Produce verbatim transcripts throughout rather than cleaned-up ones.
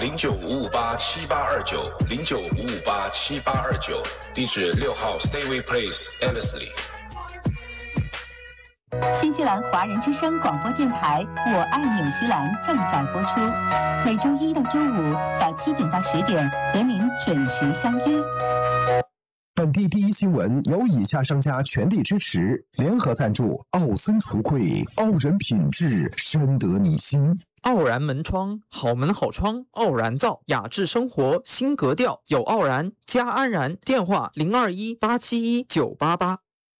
零九五五八七八二九零九五五八七八二九，地址六号 Stayway Place Ellerslie。 新西兰华人之声广播电台《我爱纽西兰》正在播出，每周一到周五早七点到十点和您准时相约。 本地第一新闻由以下商家全力支持，联合赞助：奥森橱柜，傲人品质，深得你心。 傲然门窗，好门好窗，傲然造，雅致生活新格调，有傲然加安然。电话零二一八七一九八八。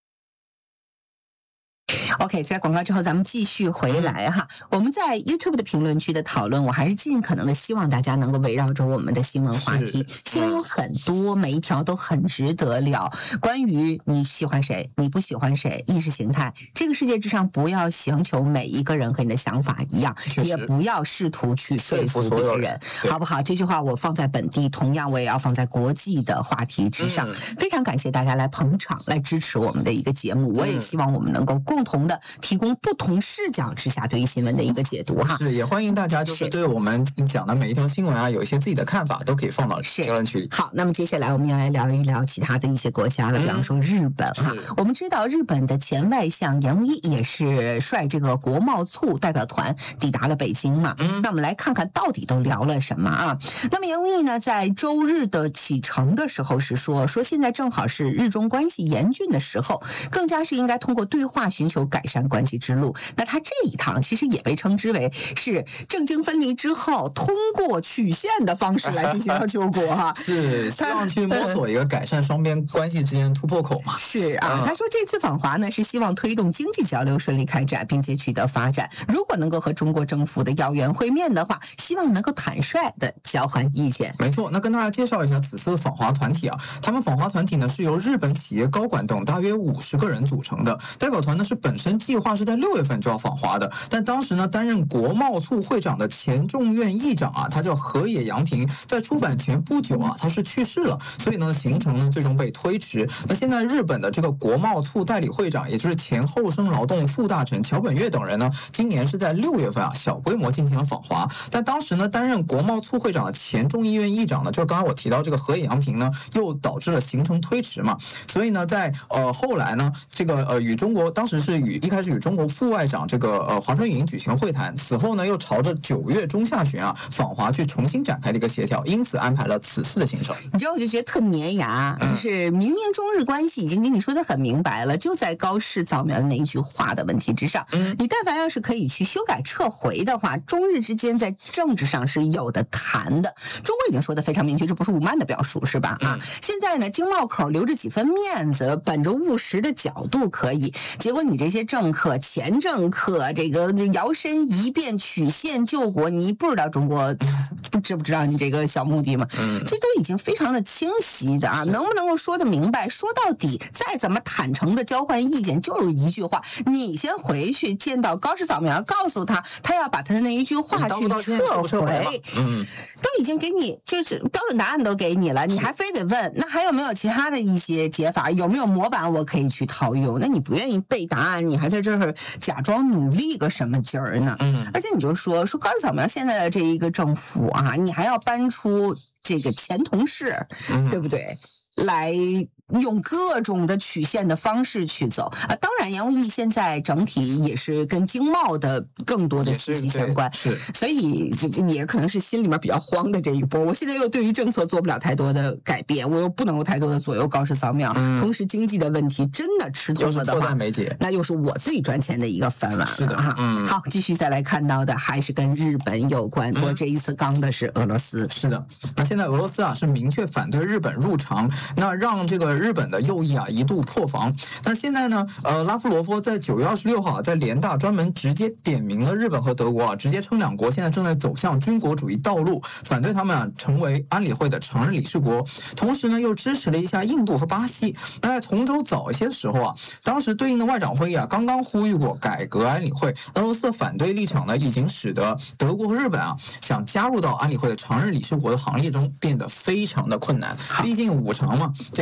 OK， 在广告之后咱们继续回来哈。我们在 YouTube 的评论区的讨论，我还是尽可能的希望大家能够围绕着我们的新闻话题。新闻有很多，每一条都很值得聊。关于你喜欢谁，你不喜欢谁，意识形态，这个世界之上不要强求每一个人和你的想法一样，也不要试图去说服别人，好不好？这句话我放在本地，同样我也要放在国际的话题之上。嗯、非常感谢大家来捧场，来支持我们的一个节目。我也希望我们能够共同的提供不同视角之下对于新闻的一个解读哈。 是，也欢迎大家就是对我们讲的每一条新闻啊，有一些自己的看法，都可以放到评论区里。 好，那么接下来我们要来聊一聊其他的一些国家了，比方说日本哈。我们知道日本的前外相岩屋一也是率这个国贸促代表团抵达了北京嘛。嗯，那我们来看看到底都聊了什么啊？那么岩屋一呢，在周日的启程的时候是说，说现在正好是日中关系严峻的时候，更加是应该通过对话寻求改善关系之路。那他这一趟其实也被称之为是政经分离之后通过曲线的方式来进行了救国哈。 是希望去摸索一个改善双边关系之间突破口嘛。 是啊，他说这次访华呢是希望推动经济交流顺利开展，并且取得发展。如果能够和中国政府的要员会面的话，希望能够坦率的交换意见。 没错，那跟大家介绍一下此次的访华团体啊，他们访华团体呢是由日本企业高管等大约五十个人组成的。代表团呢是本身计划是在六月份就要访华的，但当时呢担任国贸促会长的前众院议长啊，他叫河野洋平，在出访前不久啊他是去世了，所以呢行程呢最终被推迟。那现在日本的这个国贸促代理会长，也就是前厚生劳动副大臣桥本月等人呢，今年是在六月份啊小规模进行了访华，但当时呢担任国贸促会长的前众议院议长呢，就是刚才我提到这个河野洋平呢，又导致了行程推迟嘛，所以呢在呃后来呢这个呃与中国当时是与一开始与中国副外长这个呃华春莹举行了会谈，此后呢又朝着九月中下旬啊访华去重新展开了一个协调，因此安排了此次的行程。 你知道我就觉得特粘牙，嗯、就是明明中日关系已经跟你说的很明白了，就在高市早苗的那一句话的问题之上，嗯、你但凡要是可以去修改撤回的话，中日之间在政治上是有的谈的。中国已经说的非常明确，这不是吴曼的表述是吧？嗯、啊，现在呢经贸口留着几分面子，本着务实的角度可以，结果你这些政客前政客这个摇身一变曲线救国，你不知道中国不知不知道你这个小目的吗？嗯，这都已经非常的清晰的啊，能不能够说得明白？说到底，再怎么坦诚的交换意见，就有一句话，你先回去见到高市早苗，告诉他，他要把他的那一句话去撤回。嗯，都已经给你就是标准答案都给你了，你还非得问，那还有没有其他的一些解法？有没有模板我可以去套用？那你不愿意背答案，你还在这儿假装努力个什么劲儿呢？嗯，而且你就说说高市早苗现在的这一个政府啊，你还要搬出这个前同事，嗯、对不对？来用各种的曲线的方式去走啊！当然，杨无义现在整体也是跟经贸的更多的息息相关， 是， 所以也可能是心里面比较慌的这一波。我现在又对于政策做不了太多的改变，我又不能够太多的左右高市早苗，嗯、同时经济的问题真的吃透了的话，那又是我自己赚钱的一个饭碗。 是的哈，嗯， 好，继续再来看到的还是跟日本有关，不过这一次刚的是俄罗斯。 是的，那现在俄罗斯啊是明确反对日本入常。那让这个日本的右翼啊一度破防。那现在呢，呃，拉夫罗夫在九月二十六号啊，在联大专门直接点名了日本和德国啊，直接称两国现在正在走向军国主义道路，反对他们啊成为安理会的常任理事国。同时呢，又支持了一下印度和巴西。那在同周早一些时候啊，当时对应的外长会议啊，刚刚呼吁过改革安理会。俄罗斯反对立场呢，已经使得德国和日本啊想加入到安理会的常任理事国的行列中变得非常的困难。毕竟五常嘛。这个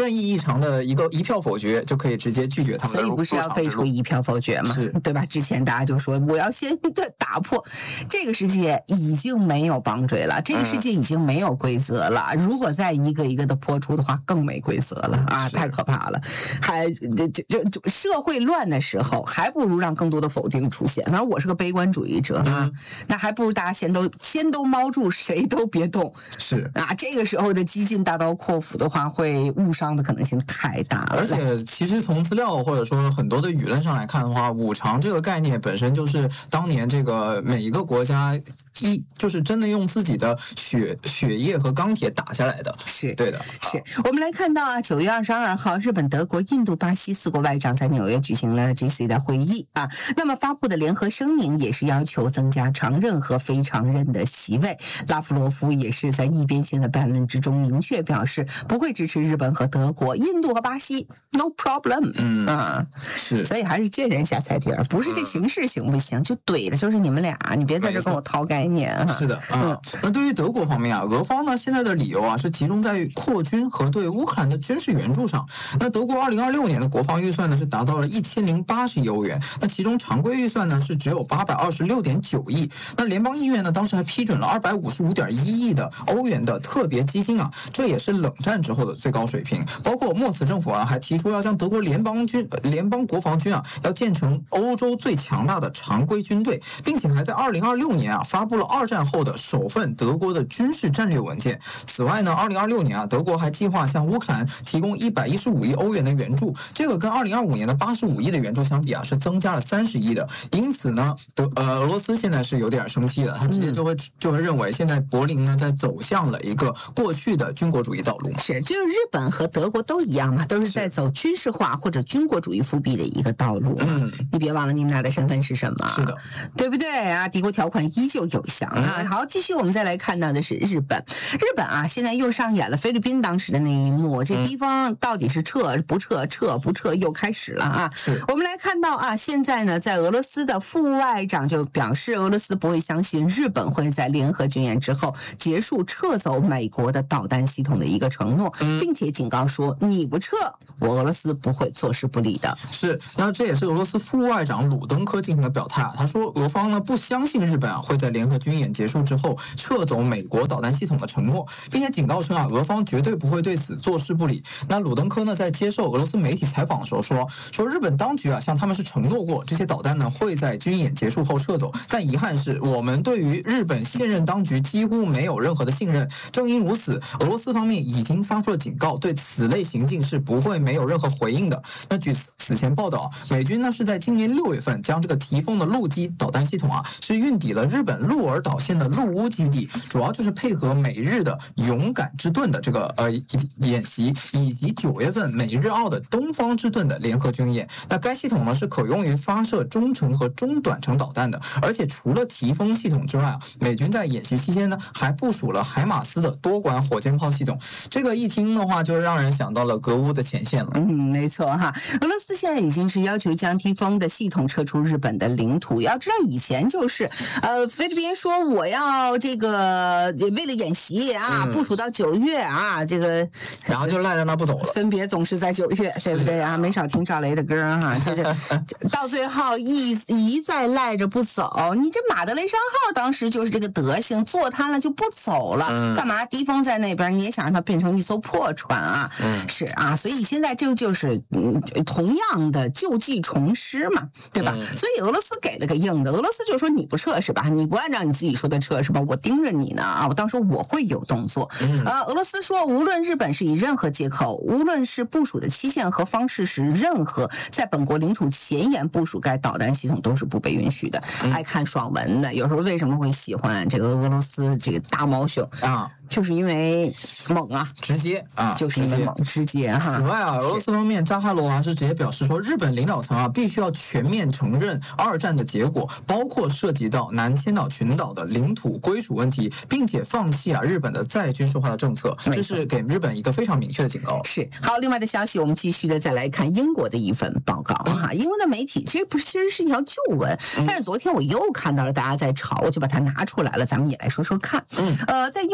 任意异常的一个一票否决就可以直接拒绝他们的入场之路。 所以不是要废除一票否决吗？对吧？之前大家就说我要先打破这个世界已经没有绑嘴了，这个世界已经没有规则了。嗯、如果再一个一个的破除的话，更没规则了啊！太可怕了。还这这这社会乱的时候，还不如让更多的否定出现。反正我是个悲观主义者啊，嗯、那还不如大家先都先都猫住，谁都别动。 是啊，这个时候的激进大刀阔斧的话，会误伤的可能性太大了。 而且，其实从资料或者说很多的舆论上来看的话，五常这个概念本身就是当年这个每一个国家一就是真的用自己的血血液和钢铁打下来的。 是对的。 是我们来看到啊，九月二十二号，日本、德国、印度、巴西四国外长在纽约举行了 G 七 的会议啊。那么发布的联合声明也是要求增加常任和非常任的席位。拉夫罗夫也是在一边性的辩论之中明确表示，不会支持日本和德国、印度和巴西 ，no problem。 嗯啊， 是， 所以还是见人下菜碟儿，不是这形式行不行？就怼的就是你们俩，你别在这跟我掏概念哈。 是的，嗯。那对于德国方面啊，俄方呢现在的理由啊是集中在于扩军和对乌克兰的军事援助上。那德国二零二六年的国防预算呢是达到了一千零八十亿欧元，那其中常规预算呢是只有八百二十六点九亿。那联邦议院呢当时还批准了二百五十五点一亿的欧元的特别基金啊，这也是冷战之后的最高水平。包括默茨政府啊还提出要将德国联邦军、联邦国防军啊要建成欧洲最强大的常规军队，并且还在二零二六年啊发布了二战后的首份德国的军事战略文件。此外呢，二零二六年啊，德国还计划向乌克兰提供一百一十五亿欧元的援助，这个跟二零二五年的八十五亿的援助相比啊，是增加了三十亿的。因此呢，德呃俄罗斯现在是有点生气了，他直接就会就会认为现在柏林呢在走向了一个过去的军国主义道路。 是，就是日本和德国都一样嘛，都是在走军事化或者军国主义复辟的一个道路。嗯，你别忘了你们俩的身份是什么？ 是的， 对不对啊？敌国条款依旧有效啊。嗯、好，继续我们再来看到的是日本，日本啊，现在又上演了菲律宾当时的那一幕，这地方到底是撤不撤，撤不撤，又开始了啊。 是， 我们来看到啊，现在呢，在俄罗斯的副外长就表示，俄罗斯不会相信日本会在联合军演之后结束撤走美国的导弹系统的一个承诺，嗯、并且警告说，你不撤，我俄罗斯不会坐视不理的。 是，那这也是俄罗斯副外长鲁登科进行的表态啊，他说俄方呢不相信日本啊会在联合军演结束之后撤走美国导弹系统的承诺，并且警告称啊俄方绝对不会对此坐视不理。那鲁登科呢在接受俄罗斯媒体采访的时候说，说日本当局啊向他们是承诺过这些导弹呢会在军演结束后撤走，但遗憾是我们对于日本现任当局几乎没有任何的信任。正因如此，俄罗斯方面已经发出了警告，对此类行径是不会没有任何回应的。那据此前报道，美军呢是在今年六月份将这个提丰的陆基导弹系统啊是运抵了日本鹿儿岛县的陆屋基地，主要就是配合美日的勇敢之盾的这个呃演习，以及九月份美日澳的东方之盾的联合军演。那该系统呢是可用于发射中程和中短程导弹的，而且除了提丰系统之外啊，美军在演习期间呢还部署了海马斯的多管火箭炮系统。这个一听的话，就让人想到了俄乌的前线了。 嗯，没错哈。俄罗斯现在已经是要求将提丰的系统撤出日本的领土。要知道以前就是，呃，菲律宾说我要这个为了演习啊，部署到九月啊，这个， 然后就赖在那不走了。 分别总是在九月，对不对啊？没少听赵雷的歌哈，就是到最后一一再赖着不走。你这马德雷山号当时就是这个德行，坐瘫了就不走了，嗯、干嘛？提丰在那边，你也想让它变成一艘破船啊？嗯、是啊，所以现在这个就是嗯，同样的旧计重施嘛，对吧？嗯、所以俄罗斯给了个硬的，俄罗斯就说你不撤是吧？你不按照你自己说的撤是吧？我盯着你呢啊！我到时候我会有动作。嗯、呃，俄罗斯说，无论日本是以任何借口，无论是部署的期限和方式是任何，在本国领土前沿部署该导弹系统都是不被允许的。嗯、爱看爽文的，有时候为什么会喜欢这个俄罗斯这个大毛熊啊？就是因为猛啊， 直接啊， 就是因为猛，直接哈。 此外啊，俄罗斯方面扎哈罗娃是直接表示说，日本领导层啊必须要全面承认二战的结果，包括涉及到南千岛群岛的领土归属问题，并且放弃啊日本的再军事化的政策，这是给日本一个非常明确的警告。 是好，另外的消息，我们继续的再来看英国的一份报告哈、嗯。英国的媒体其实不是，其实是一条旧闻，嗯、但是昨天我又看到了大家在吵，我就把它拿出来了，咱们也来说说看。嗯，呃，在英国的媒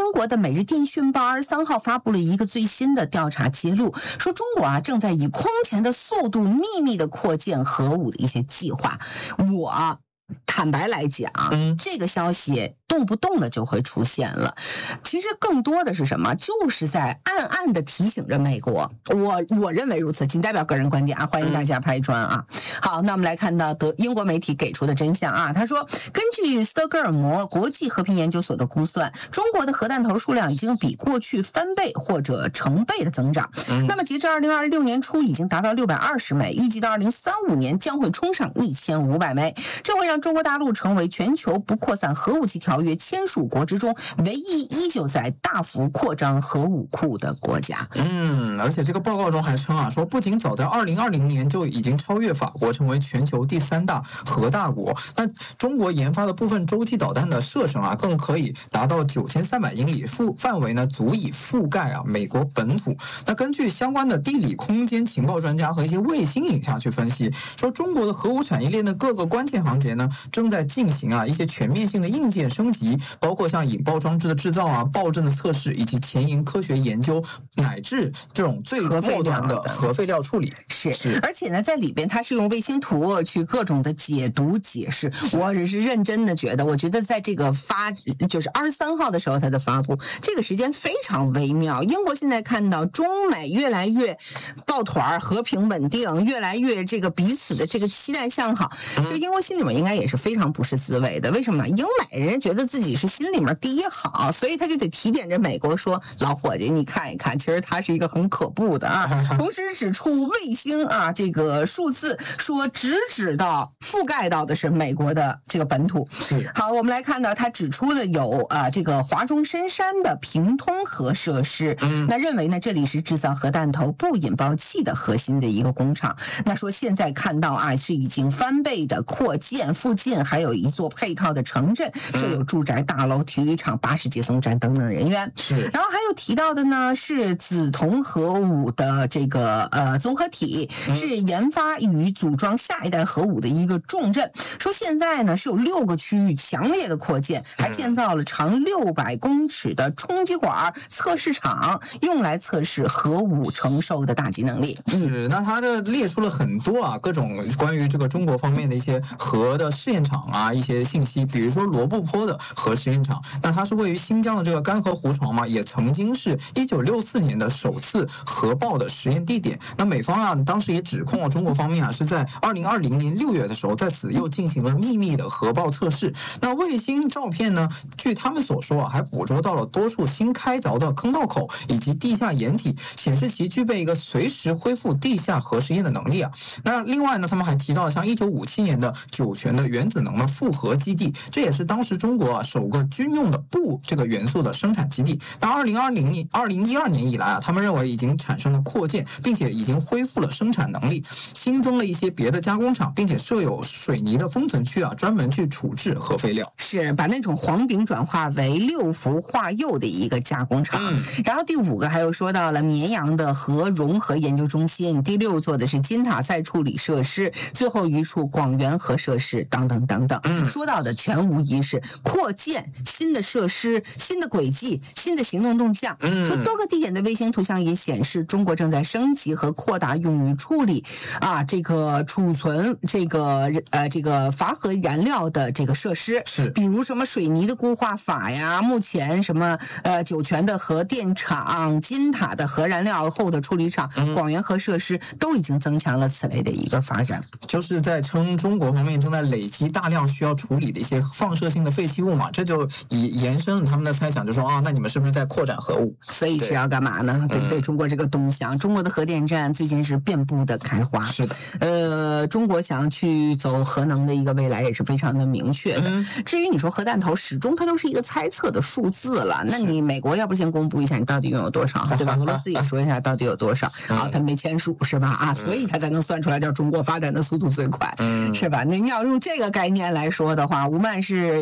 每日电讯报二十三号发布了一个最新的调查揭露，说中国啊正在以空前的速度秘密的扩建核武的一些计划。我坦白来讲，嗯，这个消息动不动的就会出现了。其实更多的是什么？就是在暗暗的提醒着美国。我我认为如此，仅代表个人观点啊，欢迎大家拍砖啊。好，那我们来看到德英国媒体给出的真相啊，他说，根据斯德哥尔摩国际和平研究所的估算，中国的核弹头数量已经比过去翻倍或者成倍的增长。嗯、那么截至二零二六年初，已经达到六百二十枚，预计到二零三五年将会冲上一千五百枚，这会让中国大陆成为全球不扩散核武器条约签署国之中唯一依旧在大幅扩张核武库的国家。 嗯，而且这个报告中还称啊，说不仅早在二零二零年就已经超越法国，成为全球第三大核大国，那中国研发的部分洲际导弹的射程啊，更可以达到九千三百英里，覆范围呢足以覆盖啊美国本土。那根据相关的地理空间情报专家和一些卫星影像去分析，说中国的核武产业链的各个关键环节呢，正在进行啊一些全面性的硬件升级，包括像引爆装置的制造啊、爆震的测试，以及前沿科学研究，乃至这种最末端的核废料处理。 是，是而且呢，在里边它是用卫星图去各种的解读解释。我只是认真的觉得，我觉得在这个发就是二十三号的时候它的发布，这个时间非常微妙。英国现在看到中美越来越抱团、和平稳定，越来越这个彼此的这个期待向好，其实英国心里面应该也是非常不是滋味的。为什么呢？英美人家觉得自己是心里面第一好，所以他就得提点着美国说，老伙计你看一看，其实他是一个很可怖的啊。同时指出卫星啊这个数字，说直指到覆盖到的是美国的这个本土。好，我们来看到他指出的有啊这个华中深山的平通核设施，嗯、那认为呢这里是制造核弹头不引爆器的核心的一个工厂。那说现在看到啊是已经翻倍的扩建，附近还有一座配套的城镇，设有住宅大楼、体育场、巴士接送站等等人员。是，然后还有提到的呢是紫铜核武的这个呃综合体，是研发与组装下一代核武的一个重镇。说现在呢是有六个区域强烈的扩建，还建造了长六百公尺的冲击管测试场，用来测试核武承受的打击能力。 是，那他这列出了很多啊各种关于这个中国方面的一些核的试验场啊一些信息，比如说罗布泊的核试验场，那它是位于新疆的这个干河湖床嘛，也曾经是一九六四年的首次核爆的实验地点。那美方啊当时也指控了中国方面啊是在二零二零年六月的时候在此又进行了秘密的核爆测试。那卫星照片呢，据他们所说啊，还捕捉到了多处新开凿的坑道口以及地下掩体，显示其具备一个随时恢复地下核实验的能力啊。那另外呢，他们还提到了像一九五七年的酒泉的原子能的复核基地，这也是当时中国啊首个军用的钚这个元素的生产基地。那二零二零年、二零一二年以来啊，他们认为已经产生了扩建，并且已经恢复了生产能力，新增了一些别的加工厂，并且设有水泥的封存区啊，专门去处置核废料。 是把那种黄丙转化为六氟化铀的一个加工厂。嗯、然后第五个还有说到了绵阳的核融合研究中心，第六座的是金塔再处理设施，最后一处广源核设施等等等等。嗯、说到的全无疑是扩建、新的设施、新的轨迹、新的行动动向。嗯、说多个地点的卫星图像也显示，中国正在升级和扩大用于处理啊这个储存这个呃这个乏核燃料的这个设施，是比如什么水泥的固化法呀，目前什么呃酒泉的核电厂、金塔的核燃料后的处理厂、嗯、广源核设施都已经增强了此类的一个发展， 就是在称中国方面正在累积大量需要处理的一些放射性的废弃物嘛，这就以延伸了他们的猜想，就说啊，那你们是不是在扩展核武？ 所以是要干嘛呢？对不对？嗯、中国这个东向，中国的核电站最近是遍布的开花。 是的， 呃，中国想去走核能的一个未来也是非常的明确的。嗯、至于你说核弹头，始终它都是一个猜测的数字了。那你美国要不先公布一下你到底拥有多少，对吧？俄罗斯也说一下到底有多少啊？他没签署是吧？啊，所以他才能算出来叫中国发展的速度最快，嗯、是吧？那你要用这个概念来说的话，无论是整个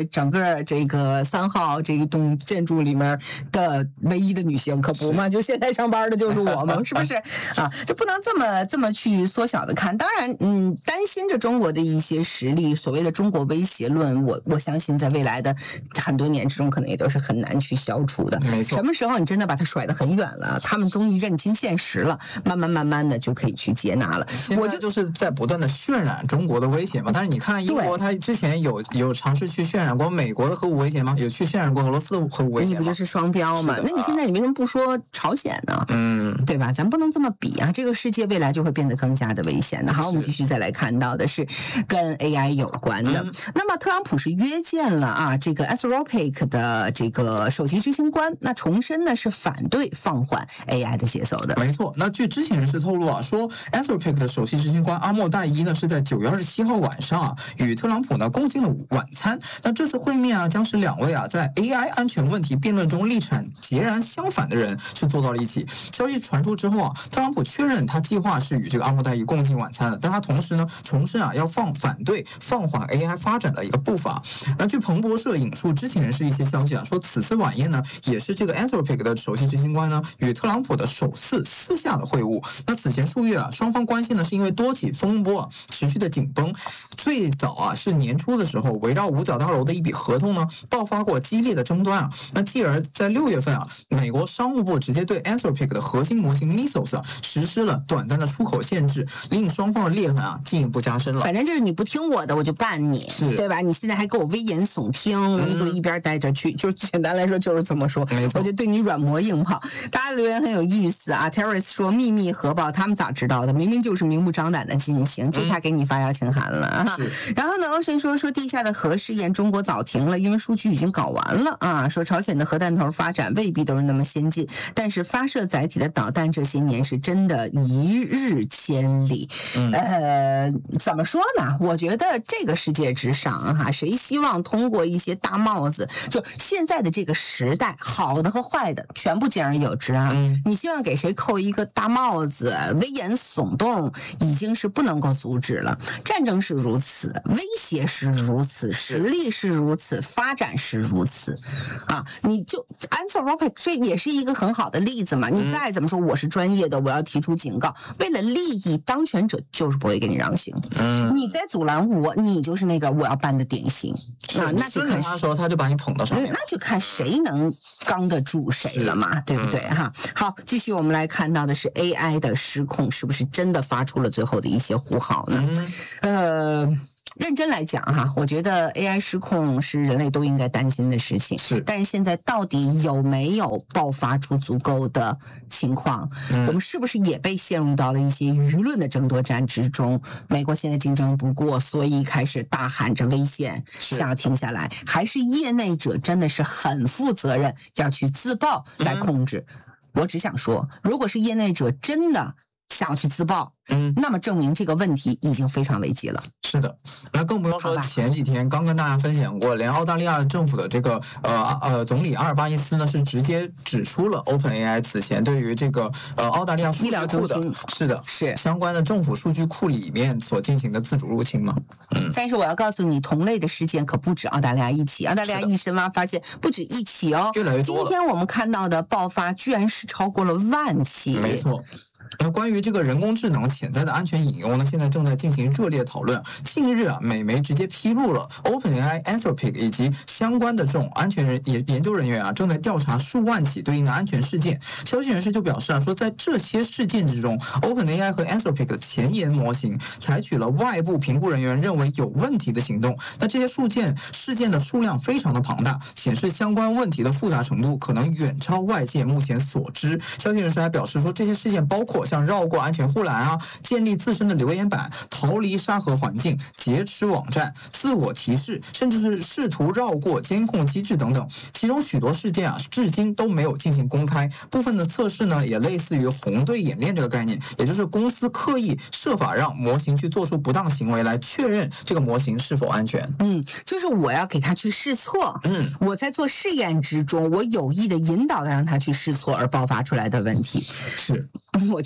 是这个三号这一栋建筑里面的唯一的女性，可不嘛？就现在上班的就是我们，是不是啊？就不能这么这么去缩小的看。当然，嗯，担心着中国的一些实力，所谓的中国威胁论，我我相信在未来的很多年之中，可能也都是很难去消除的。 没错， 什么时候你真的把它甩得很远了，他们终于认清现实了，慢慢慢慢的就可以去接纳了。 我就就是在不断的渲染中国的威胁嘛。但是你看英国，它之前有有尝试去渲染过美国的核武威胁吗？有去渲染过俄罗斯的核武威胁吗？ 你不就是双标吗？那你现在你为什么不说朝鲜呢？ 嗯， 对吧？咱不能这么比啊！这个世界未来就会变得更加的危险的。好，我们继续再来看到的是跟 A I 有关的。嗯、那么特朗普是约见了啊这个 Anthropic 的这个首席执行官，那重申呢是反对放缓 A I 的节奏的。 没错，那据知情人士透露啊，说 Anthropic 的首席执行官阿莫代伊呢是在九月二十七号晚上啊与特朗普呢共进了晚餐。那这次会面啊将使两位啊在 A I 安全问题辩论中立场截然相反的人是坐到了一起。消息传出之后啊，特朗普确认他计划是与这个阿莫代伊共进晚餐的，但他同时呢重申啊要放反对放缓 A I 发展的一个步伐。那据彭博社引述知情人士一些消息啊，说此次晚宴呢也是这个 Anthropic 的首席执行官呢与特朗普的首次私下的会晤。那此前数月啊，双方关系呢是因为多起风波啊持续的紧绷。最早啊是年初的时候，围绕五角大楼的一笔合同呢爆发过激烈的争端啊。那继而在六月份啊，美国商务部直接对 Anthropic 的核心模型 Mythos 啊实施了短暂的出口限制，令双方的裂痕啊进一步加深了。 反正就是你不听我的，我就办你，对吧？你现在还给我危言耸听，你就一边待着去。就简单来说就是这么说，我就对你软磨硬泡。大家留言很有意思啊 ，Terrace 说秘密核爆他们咋知道的？明明就是明目张胆的进行，就差给你发邀请函了啊。然后呢 ，Ocean 说说地下的核试验中国早停了，因为数据已经搞完了啊。说朝鲜的核弹头发展未必都是那么先进，但是发射载体的导弹这些年是真的一日千里。嗯、呃，怎么说呢？我觉得这个世界之上哈、啊，谁希望通过一些大帽子，就现在的这个时代，好的和坏的全部见而有之啊。嗯、你希望给谁扣一个大帽子，危言耸动，已经是不能够阻止了。战争是如此，威胁是如此，实力是如此，发展是如此啊！你就 Anthropic 这也是一个很好的例子嘛。你再怎么说我是专业的，我要提出警告，为了利益，当权者就是不会给你让行。嗯，你在阻拦我，你就是那个我要办的典型啊！那就看他的时候，他就把你捧到上面， 那就看谁能刚得住谁了嘛，对不对哈？好，继续我们来看到的是 A I 的失控是不是真的发出了最后的一些呼号呢？呃。认真来讲哈，我觉得 A I 失控是人类都应该担心的事情。 是， 但是现在到底有没有爆发出足够的情况？嗯、我们是不是也被陷入到了一些舆论的争夺战之中？美国现在竞争不过，所以开始大喊着危险，想要停下来，还是业内者真的是很负责任，要去自爆来控制？嗯、我只想说，如果是业内者真的想要去自爆，嗯，那么证明这个问题已经非常危急了。 是的，那更不用说前几天刚跟大家分享过，连澳大利亚政府的这个呃呃总理阿尔巴尼斯呢是直接指出了 OpenAI 此前对于这个呃澳大利亚数据库的，是的， 是相关的政府数据库里面所进行的自主入侵嘛。嗯， 但是我要告诉你，同类的事件可不止澳大利亚一起，澳大利亚一深挖发现不止一起哦， 越来越多了。 今天我们看到的爆发居然是超过了万起， 没错。那关于这个人工智能潜在的安全隐忧呢，现在正在进行热烈讨论。近日啊，美媒直接披露了 OpenAI、Anthropic 以及相关的这种安全人研研究人员啊，正在调查数万起对应的安全事件。消息人士就表示啊，说在这些事件之中 ，OpenAI 和 Anthropic 的前沿模型采取了外部评估人员认为有问题的行动。那这些事件事件的数量非常的庞大，显示相关问题的复杂程度可能远超外界目前所知。消息人士还表示说，这些事件包括像绕过安全护栏啊，建立自身的留言板，逃离沙盒环境，劫持网站，自我提示，甚至是试图绕过监控机制等等。其中许多事件啊，至今都没有进行公开。部分的测试呢，也类似于红队演练这个概念，也就是公司刻意设法让模型去做出不当行为，来确认这个模型是否安全。 嗯，就是我要给他去试错。嗯，我在做试验之中，我有意的引导他让他去试错而爆发出来的问题。 是， 我觉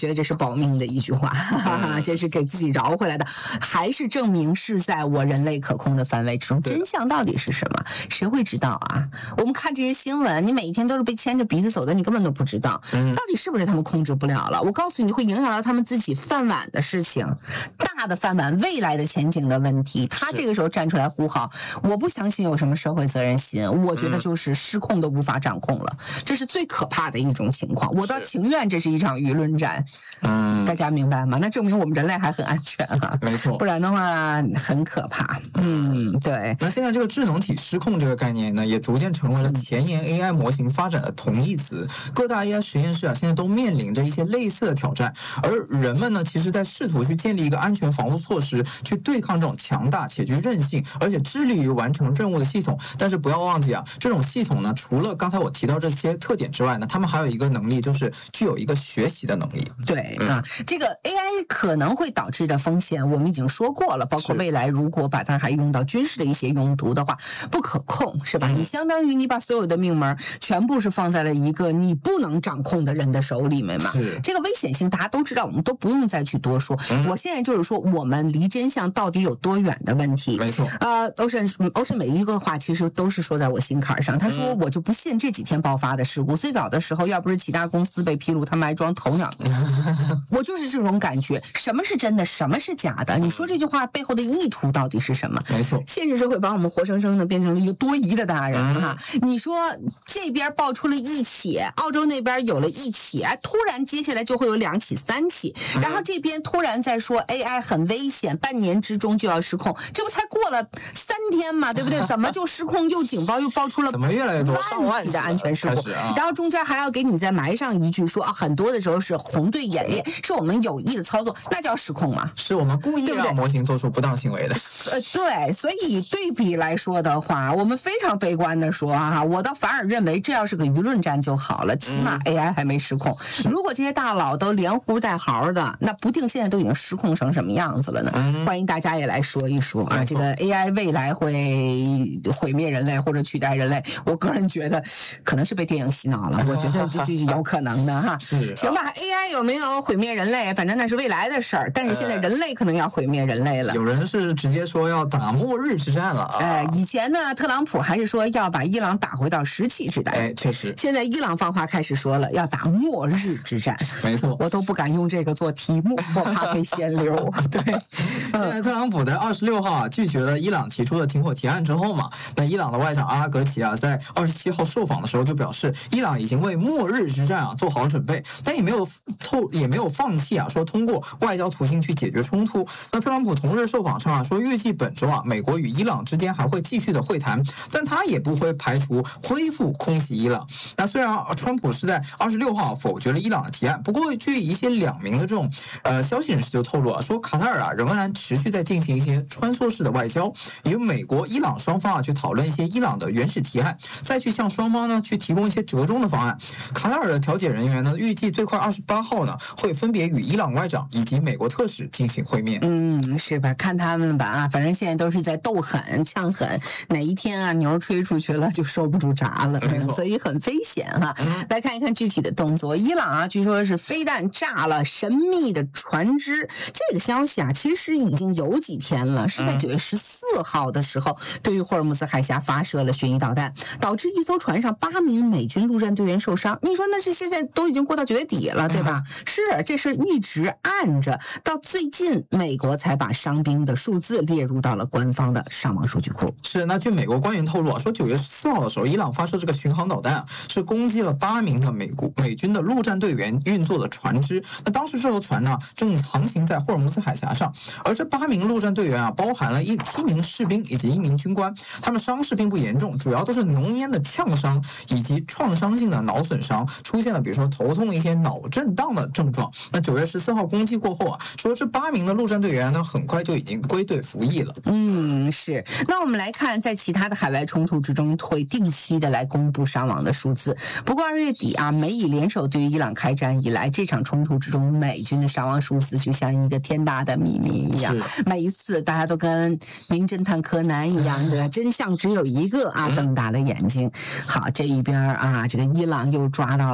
得这是保命的一句话，哈哈，这是给自己饶回来的，还是证明是在我人类可控的范围之中？真相到底是什么？谁会知道啊？我们看这些新闻，你每一天都是被牵着鼻子走的，你根本都不知道，到底是不是他们控制不了了？我告诉你，会影响到他们自己饭碗的事情，大的饭碗、未来的前景的问题。他这个时候站出来呼号，我不相信有什么社会责任心，我觉得就是失控都无法掌控了，这是最可怕的一种情况。我倒情愿这是一场舆论战，嗯，大家明白吗？那证明我们人类还很安全啊， 没错， 不然的话很可怕。嗯，对。 那现在这个智能体失控这个概念呢，也逐渐成为了前沿 A I 模型发展的同义词。各大 A I 实验室啊，现在都面临着一些类似的挑战，而人们呢，其实在试图去建立一个安全防护措施，去对抗这种强大且具韧性，而且致力于完成任务的系统。但是不要忘记啊，这种系统呢，除了刚才我提到这些特点之外呢，他们还有一个能力，就是具有一个学习的能力。 对、嗯、啊，这个 A I 可能会导致的风险，我们已经说过了，包括未来如果把它还用到军事的一些用途的话，不可控，是吧？嗯、你相当于你把所有的命门全部是放在了一个你不能掌控的人的手里面嘛。这个危险性大家都知道，我们都不用再去多说。嗯、我现在就是说，我们离真相到底有多远的问题。 没错。 呃，欧审欧审每一个话其实都是说在我心坎上。他说我就不信这几天爆发的事故，最早的时候要不是其他公司被披露他们还装鸵鸟，我就是这种感觉。什么是真的，什么是假的？你说这句话背后的意图到底是什么？ 没错， 现实社会把我们活生生的变成了一个多疑的大人哈、嗯。你说这边爆出了一起，澳洲那边有了一起，突然接下来就会有两起、三起，然后这边突然在说 A I 很危险，半年之中就要失控，这不才过了三天嘛，对不对？怎么就失控又警报又爆出了怎么越来越多上万起的安全事故、啊？然后中间还要给你再埋上一句说啊，很多的时候是红队演练，是我们有意的操作，那叫失控吗？ 是我们故意让模型做出不当行为的。 呃，对，所以对比来说的话，我们非常悲观的说啊，我倒反而认为这要是个舆论战就好了，起码 A I 还没失控。嗯、如果这些大佬都连呼带嚎的，那不定现在都已经失控成什么样子了呢？嗯、欢迎大家也来说一说啊，这个 A I 未来会毁灭人类或者取代人类，我个人觉得可能是被电影洗脑了，我觉得这是有可能的哈。 是， 行吧 ，A I 有没有毁灭人类？反正那是未来的事儿，但是现在人类可能要毁灭人类了。 有人是直接说要打末日之战了啊！ 哎，以前呢，特朗普还是说要把伊朗打回到石器时代。 哎，确实。 现在伊朗放话开始说了，要打末日之战。 没错， 我都不敢用这个做题目，我怕被先溜。对， 现在特朗普在二十六号啊拒绝了伊朗提出的停火提案之后嘛，那伊朗的外长阿拉格齐啊在二十七号受访的时候就表示，伊朗已经为末日之战啊做好了准备，但也没有透也没有放弃啊，说通过外交途径去解决冲突。那特朗普同日受访上啊说，预计本周啊美国与伊朗之间还会继续的会谈，但他也不会排除恢复空袭伊朗。那虽然川普是在二十六号否决了伊朗的提案，不过据一些两名的这种呃消息人士就透露啊，说卡塔尔啊仍然持续在进行一些穿梭式的外交，由美国、伊朗双方啊去讨论一些伊朗的原始提案，再去向双方呢去提供一些折中的方案。卡塔尔的调解人员呢预计最快二十八号呢会分别与伊朗外长以及美国特使进行会面。 嗯，是吧？看他们吧啊，反正现在都是在斗狠、呛狠，哪一天啊牛吹出去了就收不住闸了，嗯、所以很危险哈、嗯。来看一看具体的动作，伊朗啊据说是飞弹炸了神秘的船只，这个消息啊其实已经有几天了，是在九月十四号的时候，嗯、对于霍尔木兹海峡发射了巡弋导弹，导致一艘船上八名美军陆战队员受伤。你说那是现在都已经过到九月底了，对吧？嗯、是，这事一直按着，到最近美国才把伤兵的数字列入到了官方的伤亡数据库。 是，那据美国官员透露啊，说九月十四号的时候，伊朗发射这个巡航导弹啊，是攻击了八名的美国美军的陆战队员运作的船只。那当时这艘船呢正航行在霍尔木兹海峡上，而这八名陆战队员啊，包含了一七名士兵以及一名军官，他们伤势并不严重，主要都是浓烟的呛伤以及创伤性的脑损伤，出现了比如说头痛、一些脑震荡的症状。那九月十四号攻击过后啊，说这八名的陆战队员呢，很快就已经归队服役了。 嗯，是。那我们来看，在其他的海外冲突之中，会定期的来公布伤亡的数字。不过二月底啊，美以联手对于伊朗开战以来，这场冲突之中，美军的伤亡数字就像一个天大的秘密一样。每一次大家都跟名侦探柯南一样的，真相只有一个啊，瞪大了眼睛。好，这一边啊，这个伊朗又抓到了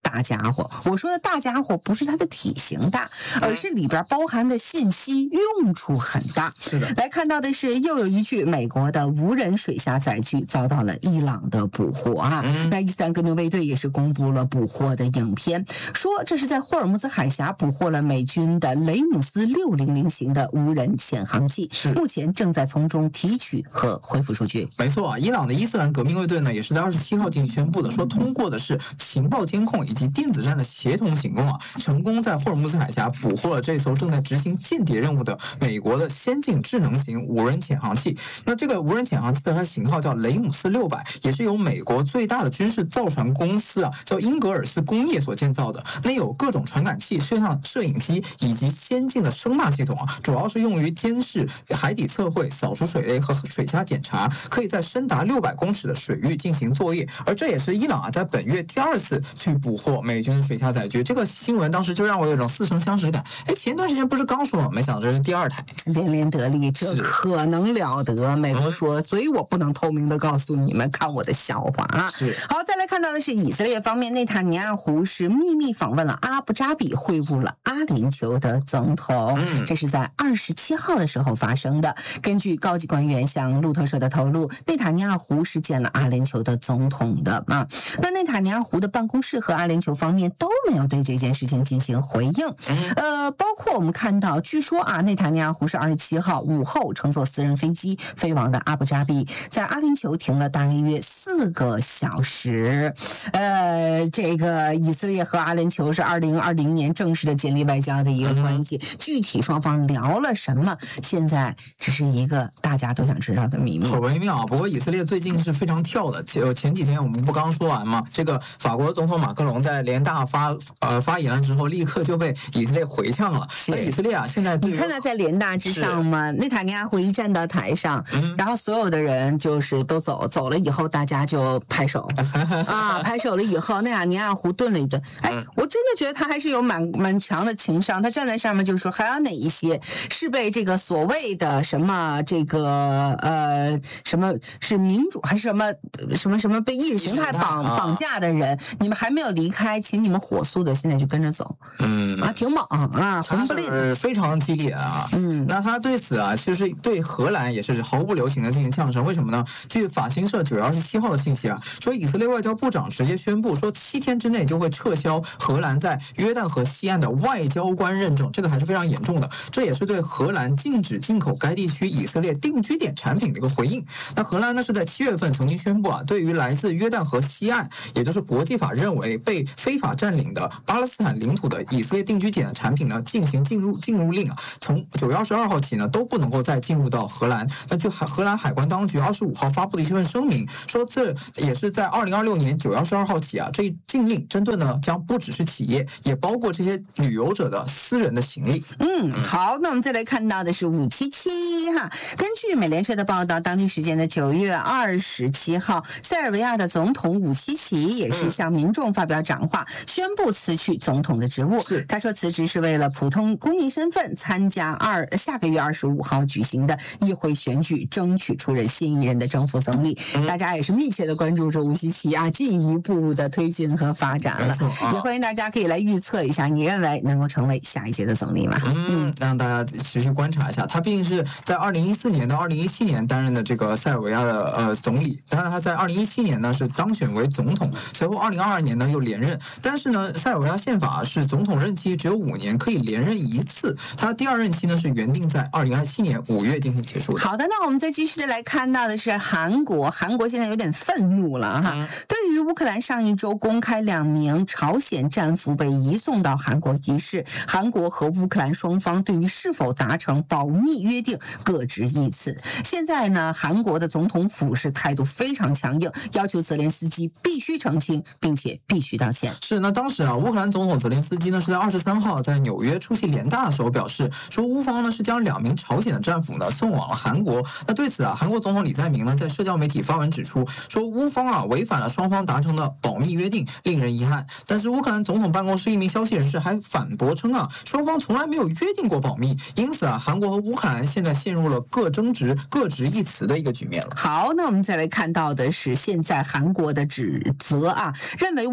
大家伙。我说的大家伙不是它的体型大，而是里边包含的信息用处很大。 是的， 来看到的是又有一具美国的无人水下载具遭到了伊朗的捕获啊。嗯、那伊斯兰革命卫队也是公布了捕获的影片，说这是在霍尔木兹海峡捕获了美军的雷姆斯六零零型的无人潜航器，目前正在从中提取和恢复数据。 没错啊，伊朗的伊斯兰革命卫队呢，也是在二十七号进行宣布的，说通过的是情报监控以及电子战的协同行动啊，成功在霍尔木兹海峡捕获了这艘正在执行间谍任务的美国的先进智能型无人潜航器。那这个无人潜航器的它型号叫雷姆斯六百，也是由美国最大的军事造船公司啊，叫英格尔斯工业所建造的。那有各种传感器、摄像、摄影机以及先进的声纳系统啊，主要是用于监视海底测绘、扫除水类和水下检查，可以在深达六百公尺的水域进行作业。而这也是伊朗啊在本月第二次去捕获美军的水下载具。这个新闻当时就让我有一种似曾相识感。哎，前段时间不是刚说吗？没想到这是第二台， 连连得利，这可能了得。美国说，所以我不能透明的告诉你们，看我的笑话啊。 是。 好，再来看到的是以色列方面，内塔尼亚胡是秘密访问了阿布扎比，会晤了阿联酋的总统。嗯、这是在二十七号的时候发生的。根据高级官员向路透社的透露，内塔尼亚胡是见了阿联酋的总统的啊。那内塔尼亚胡的办公室和阿联酋方面都没有对这件事情进行回应。呃，包括我们看到，据说啊，内塔尼亚胡是二十七号午后乘坐私人飞机飞往的阿布扎比，在阿联酋停了大约四个小时。呃，这个以色列和阿联酋是二零二零年正式的建立外交的一个关系，具体双方聊了什么，现在只是一个大家都想知道的秘密。 很微妙啊！不过以色列最近是非常跳的，就前几天我们不刚说完吗？这个法国总统马克龙在联大发呃发言了之后，立刻就被以色列回呛了。那以色列啊，现在对你看他在联大之上吗？内塔尼亚胡一站到台上，嗯、然后所有的人就是都走，走了以后大家就拍手啊，拍手了以后，内塔尼亚胡顿了一顿。哎，我真的觉得他还是有蛮蛮强的情商。他站在上面就是说，还有哪一些是被这个所谓的什么这个呃什么是民主还是什么什么什么被意识形态绑绑架的人，你们还没有离开，请你们火速的现在就跟着走。嗯啊，挺猛啊，红不吝， 非常激烈啊。嗯，那他对此啊，其实对荷兰也是毫不留情的进行呛声。为什么呢？据法新社九月二十七号的信息啊，说以色列外交部长直接宣布说，七天之内就会撤销荷兰在约旦河西岸的外交官认证，这个还是非常严重的。这也是对荷兰禁止进口该地区以色列定居点产品的一个回应。那荷兰呢是在七月份曾经宣布啊，对于来自约旦河西岸，也就是国际法认为被非法占领的巴勒斯坦领土的以色列定居点的产品呢，进行进入进入令啊，从九月二十二号起呢，都不能够再进入到荷兰。那据荷兰海关当局二十五号发布的一份声明说，这也是在二零二六年九月二十二号起啊，这一禁令针对呢将不只是企业，也包括这些旅游者的私人的行李。 嗯，好，那我们再来看到的是五七七哈。根据美联社的报道，当地时间的九月二十七号，塞尔维亚的总统武契奇也是向民众发表讲话，宣布辞去总统的职务。 是， 他说辞职是为了普通公民身份参加二下个月二十五号举行的议会选举，争取出任新一任的政府总理。嗯、大家也是密切的关注着武契奇啊进一步的推进和发展了。啊、也欢迎大家可以来预测一下，你认为能够成为下一届的总理吗？ 嗯，让大家持续观察一下。他毕竟是在二零一四年到二零一七年担任的这个塞尔维亚的呃总理，当然他在二零一七年呢是当选为总统，随后二零二二年呢又连任。但是呢，塞尔维亚宪法是总统任期只有五年，可以连任一次。他第二任期呢是原定在二零二七年五月进行结束的。 好的，那我们再继续的来看到的是韩国，韩国现在有点愤怒了哈。嗯、对于乌克兰上一周公开两名朝鲜战俘被移送到韩国一事，韩国和乌克兰双方对于是否达成保密约定各执一词。现在呢，韩国的总统府是态度非常强硬，要求泽连斯基必须澄清，并且必须道歉。 是，那当时啊，乌克兰总统泽连斯基呢是在二十三号在纽约出席联大的时候表示，说乌方呢是将两名朝鲜的战俘呢送往了韩国。那对此啊，韩国总统李在明呢在社交媒体发文指出，说乌方啊违反了双方达成的保密约定，令人遗憾。但是乌克兰总统办公室一名消息人士还反驳称啊，双方从来没有约定过保密，因此啊，韩国和乌克兰现在陷入了各争执、各执一词的一个局面了。 好，那我们再来看到的是现在韩国的指责啊，认为乌克兰是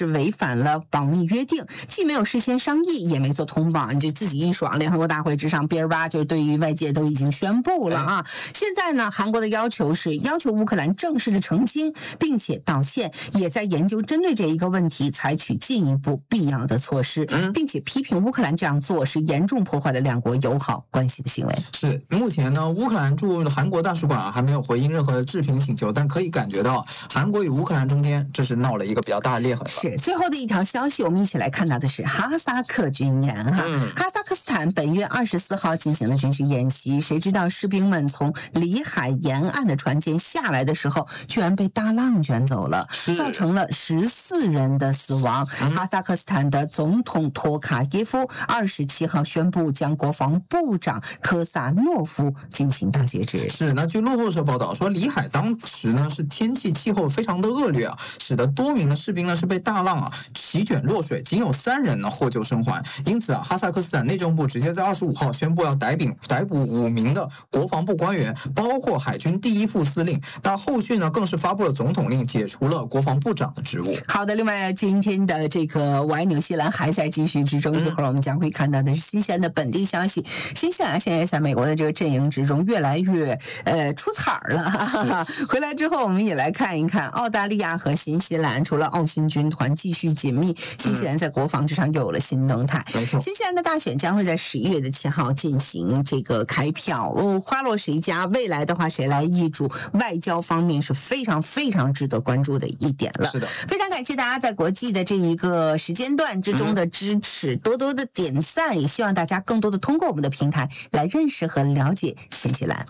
是违反了保密约定，既没有事先商议，也没做通报，你就自己一爽，联合国大会之上，哔儿吧就对于外界都已经宣布了啊。现在呢，韩国的要求是要求乌克兰正式的澄清，并且道歉，也在研究针对这一个问题采取进一步必要的措施，并且批评乌克兰这样做是严重破坏了两国友好关系的行为。 是，目前呢，乌克兰驻韩国大使馆啊还没有回应任何的置评请求，但可以感觉到韩国与乌克兰中间这是闹了一个比较大的裂痕。 是，最后的一条消息，我们一起来看到的是哈萨克军演哈、嗯，哈萨克斯坦本月二十四号进行了军事演习，谁知道士兵们从里海沿岸的船舰下来的时候，居然被大浪卷走了，造成了十四人的死亡。嗯、哈萨克斯坦的总统托卡耶夫二十七号宣布将国防部长科萨诺夫进行大解职。 是，那据路透社报道说，里海当时呢是天气气候非常的恶劣啊，使得多名的士兵呢是被大浪啊席卷落水，仅有三人呢获救生还。因此啊，哈萨克斯坦内政部直接在二十五号宣布要逮捕逮捕五名的国防部官员，包括海军第一副司令。那后续呢更是发布了总统令，解除了国防部长的职务。 好的，另外今天的这个我爱纽西兰还在继续之中，一会儿我们将会看到的是新西兰的本地消息。新西兰现在在美国的这个阵营之中越来越呃出彩儿了。回来之后，我们也来看一看澳大利亚和新西兰，除了澳新军团继续紧密，新西兰在国防之上又有了新动态。 没错， 新西兰的大选将会在十一月的七号进行这个开票，哦，花落谁家，未来的话谁来易主，外交方面是非常非常值得关注的一点了。 是的， 非常感谢大家在国际的这一个时间段之中的支持，嗯、多多的点赞，也希望大家更多的通过我们的平台来认识和了解新西兰。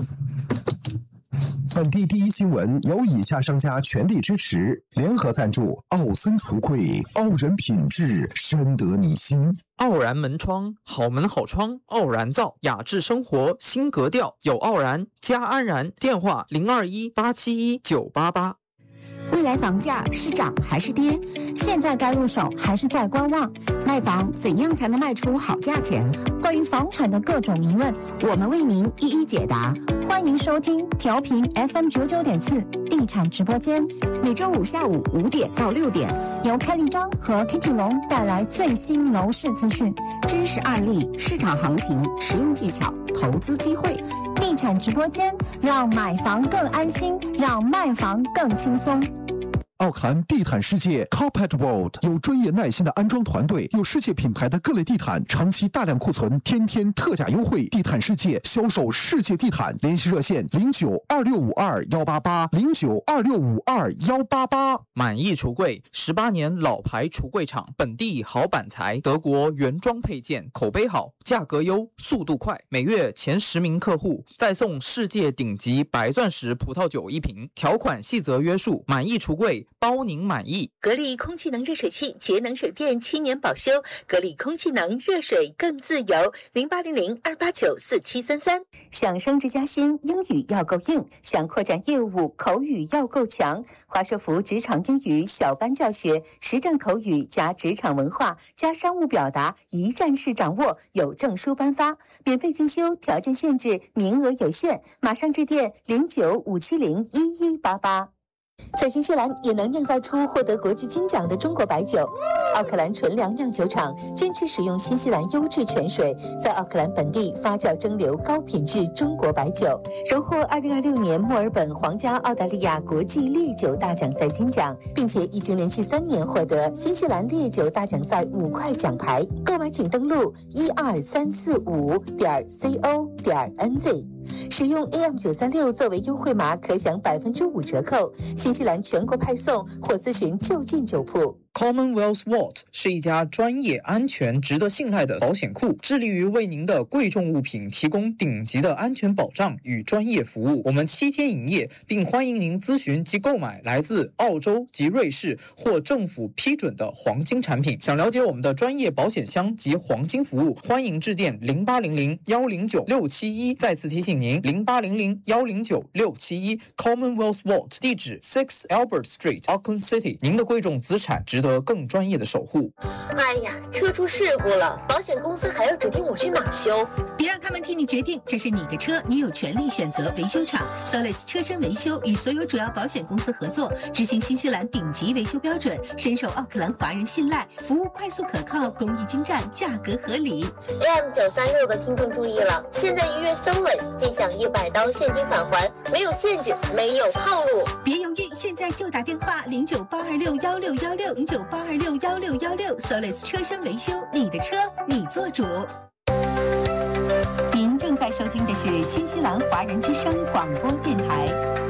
本地第一新闻由以下商家全力支持，联合赞助：奥森橱柜，傲人品质，深得你心。 傲然门窗，好门好窗，傲然造，雅致生活新格调，有傲然加安然。电话零二一八七一九八八。 未来房价是涨还是跌？现在该入手还是在观望？卖房怎样才能卖出好价钱？关于房产的各种疑问，我们为您一一解答。欢迎收听调频 F M 九九点四地产直播间，每周五下午五点到六点，由开立章和 Kitty 龙带来最新楼市资讯、 真实案例、市场行情、实用技巧、投资机会。 地产直播间，让买房更安心，让卖房更轻松。 奥克兰地毯世界 Carpet World 有专业耐心的安装团队，有世界品牌的各类地毯，长期大量库存，天天特价优惠。地毯世界销售世界地毯，联系热线零九二六五二幺八八零九二六五二幺八八。 满意橱柜，十八年老牌橱柜厂，本地好板材，德国原装配件，口碑好，价格优，速度快，每月前十名客户再送世界顶级白钻石葡萄酒一瓶，条款细则约束。满意橱柜，包您满意。 格力空气能热水器，节能省电，七年保修。格力空气能，热水更自由。零八零零二八九四七三三。想升职加薪，英语要够硬；想扩展业务，口语要够强。华硕福职场英语小班教学，实战口语加职场文化加商务表达，一站式掌握，有证书颁发，免费进修，条件限制，名额有限，马上致电零九五七零一一八八。在新西兰也能酿造出获得国际金奖的中国白酒。奥克兰纯粮酿酒厂坚持使用新西兰优质泉水，在奥克兰本地发酵蒸馏高品质中国白酒，荣获二零二六年墨尔本皇家澳大利亚国际烈酒大奖赛金奖，并且已经连续三年获得新西兰烈酒大奖赛五块奖牌。购买请登录一二三四五点 co 点 nz。使用 A M 九三六 作为优惠码，可享百分之五折扣。新西兰全国派送或咨询就近酒铺。 Commonwealth Vault 是一家专业、安全、值得信赖的保险库，致力于为您的贵重物品提供顶级的安全保障与专业服务。我们七天营业，并欢迎您咨询及购买来自澳洲及瑞士或政府批准的黄金产品。想了解我们的专业保险箱及黄金服务，欢迎致电零八零零幺零九六七一。再次提醒您，零八零零幺零九六七一 Commonwealth Vault 地址 Six Albert Street Auckland City。您的贵重资产值值得更专业的守护。 哎呀，车出事故了，保险公司还要指定我去哪儿修？ 别让他们替你决定，这是你的车，你有权利选择维修厂。Solis 车身维修与所有主要保险公司合作，执行新西兰顶级维修标准，深受奥克兰华人信赖，服务快速可靠，工艺精湛，价格合理。 A M 九三六的听众注意了，现在预约 Solis 即享一百刀现金返还，没有限制，没有套路。 别犹豫，现在就打电话零九八二六幺六幺六零九八二六幺六幺六 Solis 车身维修，你的车你做主。 您正在收听的是新西兰华人之声广播电台。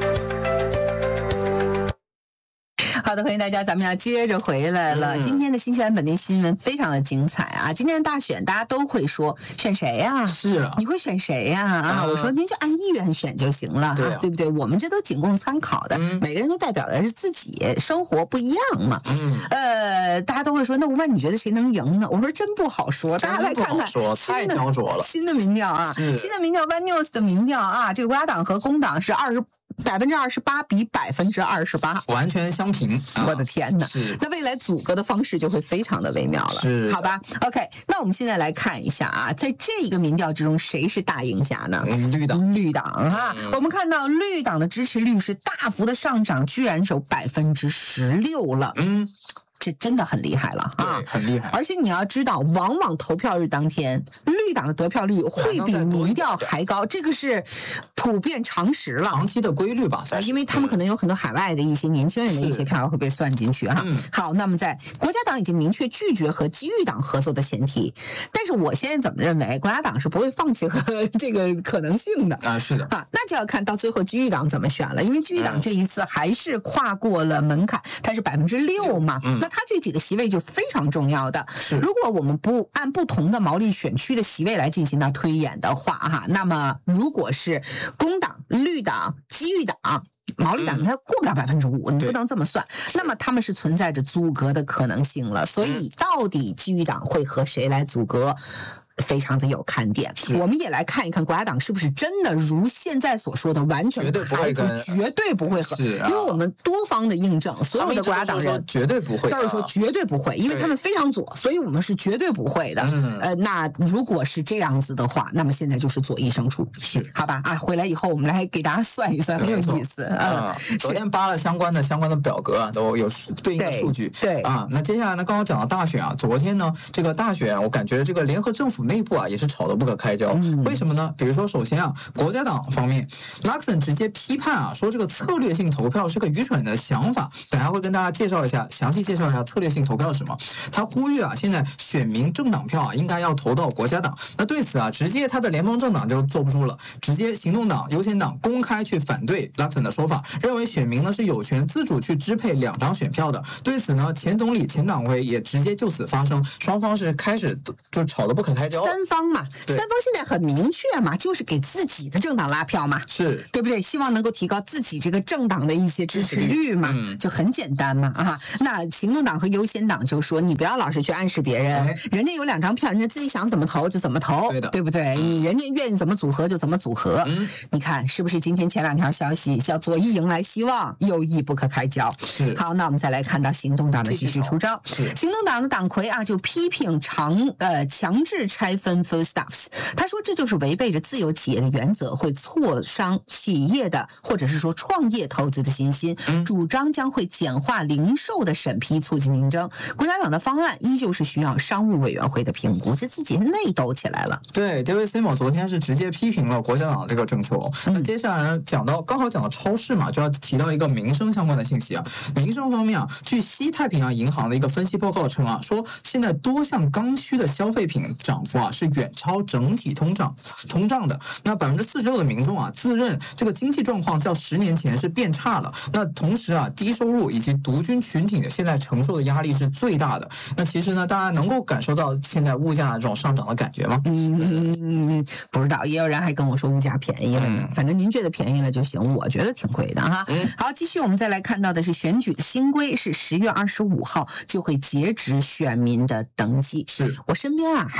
好的，欢迎大家，咱们要接着回来了。嗯、今天的新西兰本地新闻非常的精彩啊！今天的大选，大家都会说选谁呀、啊？ 是啊， 你会选谁呀、啊？啊，我说您就按意愿选就行了， 对、啊、 对不对？我们这都仅供参考的，嗯、每个人都代表的是自己生活不一样嘛。 嗯， 呃，大家都会说，那吴曼你觉得谁能赢呢？我说真不好说，大家来看看， 说太焦灼了。 新的民调啊，新的民调 One News 的民调啊，这个国家党和工党是二十。百分之二十八比百分之二十八， 完全相平。 啊、我的天哪！ 是， 那未来阻隔的方式就会非常的微妙了， 是， 好吧 ？OK， 那我们现在来看一下啊，在这个民调之中，谁是大赢家呢？ 嗯、绿党， 绿党啊、嗯！我们看到绿党的支持率是大幅的上涨，居然有百分之十六了。 嗯。 这真的很厉害了啊， 很厉害！ 而且你要知道，往往投票日当天，绿党的得票率会比民调还高，这个是普遍常识了， 长期的规律吧。 因为他们可能有很多海外的一些年轻人的一些票会被算进去哈。 嗯、 好，那么在国家党已经明确拒绝和机遇党合作的前提，但是我现在怎么认为，国家党是不会放弃和这个可能性的啊？是的啊，那就要看到最后机遇党怎么选了，因为机遇党这一次还是跨过了门槛，它是百分之六嘛， 嗯、 那。它这几个席位就非常重要的，如果我们不按不同的毛利选区的席位来进行到推演的话，哈，那么如果是工党、绿党、机遇党、毛利党，它过不了百分之五，你不能这么算。那么他们是存在着阻隔的可能性了，所以到底机遇党会和谁来阻隔？非常的有看点，我们也来看一看国家党是不是真的如现在所说的完全排除，绝对不会和， 是啊、 因为我们多方的印证，所有的国家党人绝对不会， 都是说绝对不会，因为他们非常左，所以我们是绝对不会的。 嗯、 呃，那如果是这样子的话，那么现在就是左翼胜出， 是好吧？啊，回来以后我们来给大家算一算，很有意思啊、嗯。昨天扒了相关的相关的表格啊，都有对应的数据， 对, 对啊。那接下来呢，刚刚讲到大选啊，昨天呢，这个大选我感觉这个联合政府内部啊也是吵得不可开交， 嗯、 为什么呢？比如说，首先啊，国家党方面 ，Luxon 直接批判啊，说这个策略性投票是个愚蠢的想法。等下会跟大家介绍一下，详细介绍一下策略性投票是什么。他呼吁啊，现在选民政党票啊，应该要投到国家党。那对此啊，直接他的联盟政党就坐不住了，直接行动党、优先党公开去反对 Luxon 的说法，认为选民呢是有权自主去支配两张选票的。对此呢，前总理、前党魁也直接就此发声，双方是开始就吵得不可开交。 三方嘛。三方现在很明确嘛，就是给自己的政党拉票嘛， 是对不对？希望能够提高自己这个政党的一些支持率嘛， 嗯、 就很简单嘛啊。那行动党和优先党就说，你不要老是去暗示别人， 哎、 人家有两张票，人家自己想怎么投就怎么投， 对的， 对不对？你人家愿意怎么组合就怎么组合。 嗯、 你看是不是？今天前两条消息叫左翼迎来希望，右翼不可开交。 是好，那我们再来看到行动党的继续出招。 是行动党的党魁啊，就批评长呃强制拆分 foodstuffs。他说这就是违背着自由企业的原则，会挫伤企业的或者是说创业投资的信心， 嗯、 主张将会简化零售的审批，促进竞争。国家党的方案依旧是需要商务委员会的评估，这自己内斗起来了。 对 David Seymour 昨天是直接批评了国家党这个政策、哦嗯、那接下来呢，讲到刚好讲到超市嘛，就要提到一个民生相关的信息啊。民生方面啊，据西太平洋银行的一个分析报告称啊，说现在多项刚需的消费品涨幅啊是远超整体通胀通胀的。那百分之四十六的民众啊自认这个经济状况较十年前是变差了。那同时啊，低收入以及独居群体现在承受的压力是最大的。那其实呢，大家能够感受到现在物价这种上涨的感觉吗？ 嗯，不知道，也有人还跟我说物价便宜了，嗯、反正您觉得便宜了就行，我觉得挺贵的哈。 嗯、 好，继续我们再来看到的是选举的新规，是十月二十五号就会截止选民的登记。 是我身边啊还真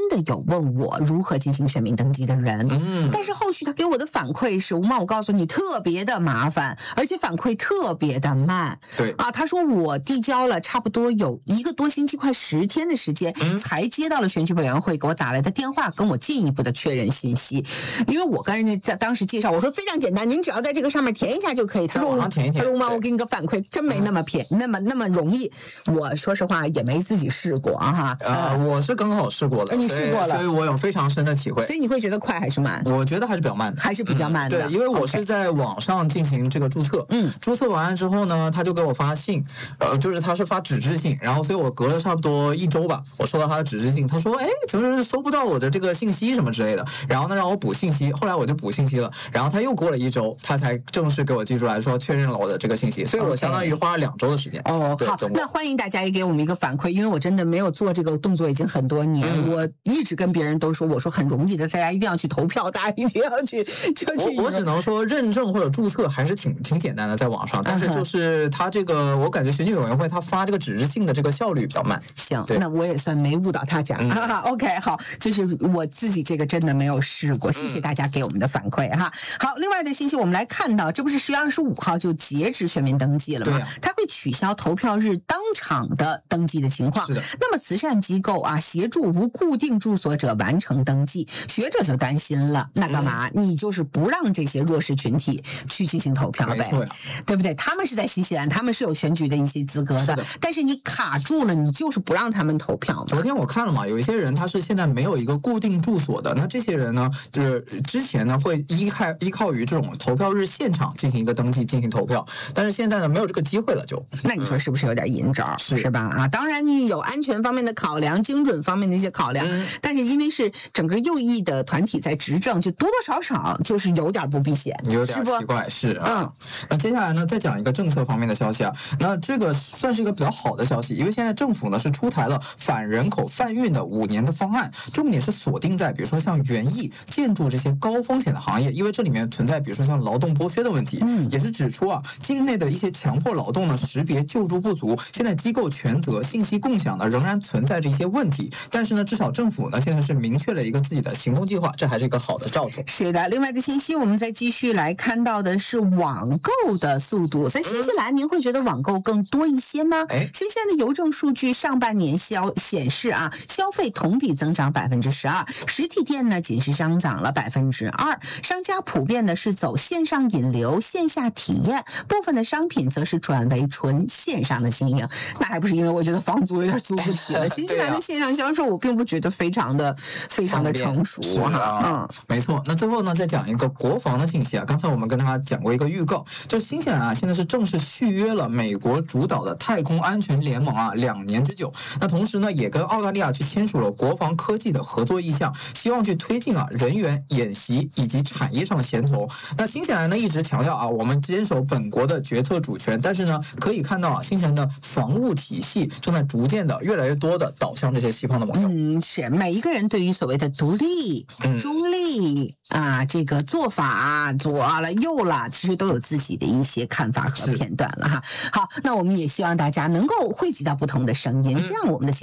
的有问我如何进行选民登记的人， 嗯， 但是后续他给我的反馈是，吴妈，我告诉你特别的麻烦，而且反馈特别的慢。 对啊，他说我递交了差不多有一个多星期，快十天的时间， 嗯、 才接到了选举委员会给我打来的电话，跟我进一步的确认信息。因为我跟人家在当时介绍，我说非常简单，您只要在这个上面填一下就可以。他说网上填一填。 他说妈，我给你个反馈，真没那么便、嗯、那么那么容易。我说实话也没自己试过啊哈。 呃，我是刚好试过了， 你试过了， 所以我有非常深的体会。 所以你会觉得快还是慢？ 我觉得还是比较慢的， 还是比较慢的。 嗯、对，因为我是在网上进行这个注册， 嗯， 注册完之后呢，他就给我发信，呃，就是他是发纸质信，然后所以我隔了差不多一周吧，我收到他的纸质信，他说，哎，怎么搜不到我的这个信息什么之类的，然后呢让我补信息，后来我就补信息了，然后他又过了一周，他才正式给我寄出来说确认了我的这个信息，所以我相当于花了两周的时间。 哦，好，那欢迎大家也给我们一个反馈，因为我真的没有做这个动作已经很多年，嗯、我一直跟别人都说，我说很容易的，大家一定要去投票，大家一定要去就去。 我我只能说认证或者注册还是挺挺简单的，在网上，但是就是他这个，我感觉选举委员会他发这个纸质信的这个效率比较慢。 行，那我也算没误导大家。嗯、OK， 好，就是我自己这个真的没有试过，谢谢大家给我们的反馈哈。好，另外的信息我们来看到，这不是十月二十五号就截止选民登记了吗？ 对啊， 他会取消投票日当场的登记的情况。 是的。 那么慈善机构啊，协助无固定住所者完成登记，学者就担心了，那干嘛？嗯、你就是不让这些弱势群体去进行投票呗， 没错呀， 对不对？他们是在新西兰，他们是有选举的一些资格 的, 的， 但是你卡住了，你就是不让他们投票嘛。 昨天我看了嘛，有一些人他是现在没有一个固定住所的，那这些人呢，就是之前呢会依靠依靠于这种投票日现场进行一个登记，进行投票，但是现在呢没有这个机会了就，就那你说是不是有点阴招？ 是是吧？啊，当然你有安全方面的考量，精准方面的一些考量，嗯、但是因为是整个右翼的团体在执政，就多多少少就是有点不避嫌， 有点奇怪，是啊。嗯，那接下来呢，再讲一个政策方面的消息啊。那这个算是一个比较好的消息，因为现在政府呢是出台了反人口贩运的五年的方案，重点是锁定在比如说像园艺、建筑这些高风险的行业，因为这里面存在比如说像劳动剥削的问题，嗯，也是指出啊，境内的一些强迫劳动呢识别救助不足，现在机构权责、信息共享呢仍然存在着一些问题，但是呢，至少政府呢现在是明确了一个自己的行动计划，这还是一个好的兆头。 是的，另外的信息我们再继续来看到的是网购的速度，在新西兰您会觉得网购更多一些吗？ 哎， 新西兰的邮政数据上半年消显示啊，消费同比增长百分之十二，实体店呢仅是增长了百分之二，商家普遍的是走线上引流、线下体验，部分的商品则是转为纯线上的经营。那还不是因为我觉得房租有点租不起了。新西兰的线上销售我并不觉得非常的非常的成熟啊。嗯，没错。那最后呢，再讲一个国防的信息啊。刚才我们跟大家讲过一个预告，就新西兰啊，现在是正式续约了美国主导的太空安全联盟啊，两年之久。那同时呢，也跟澳大利亚去签署了国防科技的合作意向，希望去推进啊人员演习以及产业上的协同。那新西兰呢一直强调啊，我们坚守本国的决策主权，但是呢，可以看到啊，新西兰的防务体系正在逐渐的越来越多的导向这些西方的盟友。 嗯，是每一个人对于所谓的独立、嗯、中立啊，这个做法左了右了，其实都有自己的一些看法和片段了哈。好，那我们也希望大家能够汇集到不同的声音，嗯、这样我们的